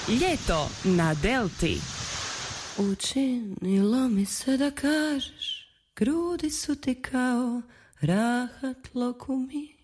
Ljeto na Delti. Učinilo mi se da kažeš, grudi su ti kao rahat lokumi.